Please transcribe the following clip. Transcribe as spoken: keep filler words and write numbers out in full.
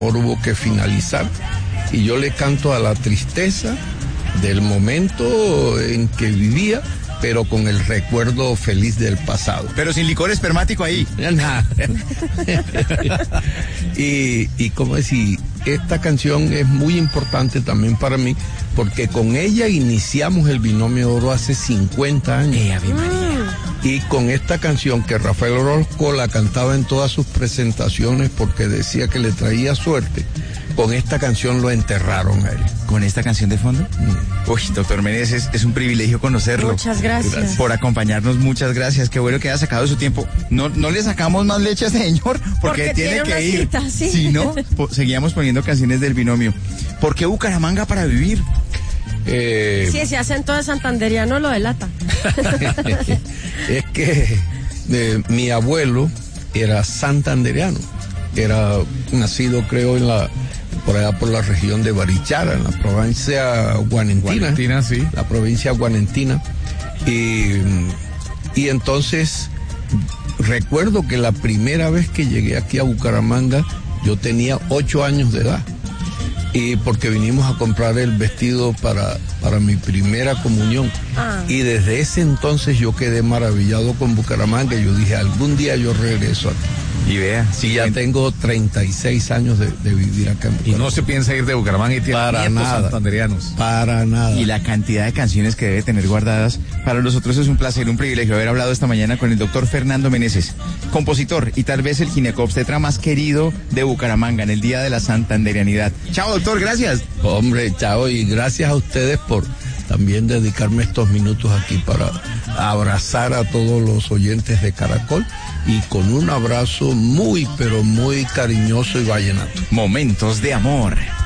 hubo que finalizar y yo le canto a la tristeza del momento en que vivía, pero con el recuerdo feliz del pasado. Pero sin licor espermático ahí. Nada. y, y como decir, esta canción es muy importante también para mí, porque con ella iniciamos el Binomio de Oro hace cincuenta años. Eh, Ave María. Y con esta canción que Rafael Orozco la cantaba en todas sus presentaciones porque decía que le traía suerte, con esta canción lo enterraron a él. ¿Con esta canción de fondo? Mm. Uy, doctor Meneses, es un privilegio conocerlo. Muchas gracias. gracias. Por acompañarnos, muchas gracias. Qué bueno que haya sacado su tiempo. No, no le sacamos más leche a ese señor, porque, porque tiene, tiene que ir. Cita, ¿sí? Si no, po- seguíamos poniendo canciones del Binomio. ¿Por qué Bucaramanga para vivir? Eh, sí, ese acento de santanderiano lo delata. Es que eh, mi abuelo era santandereano, era nacido creo en la por allá por la región de Barichara, en la provincia guanentina, Guanentina, sí. la provincia guanentina, y, y entonces recuerdo que la primera vez que llegué aquí a Bucaramanga yo tenía ocho años de edad. Y porque vinimos a comprar el vestido para, para mi primera comunión. Ah. Y desde ese entonces yo quedé maravillado con Bucaramanga y yo dije, algún día yo regreso aquí. Y vea, sí, ya tengo treinta y seis años de, de vivir acá en Bucaramanga. Y no se piensa ir de Bucaramanga y tiene para nada, santanderianos. Para nada. Y la cantidad de canciones que debe tener guardadas. Para nosotros es un placer, un privilegio haber hablado esta mañana con el doctor Fernando Meneses, compositor y tal vez el ginecobstetra más querido de Bucaramanga en el Día de la Santanderianidad. Chao, doctor, gracias. Hombre, chao, y gracias a ustedes por también dedicarme estos minutos aquí para abrazar a todos los oyentes de Caracol y con un abrazo muy, pero muy cariñoso y vallenato. Momentos de amor.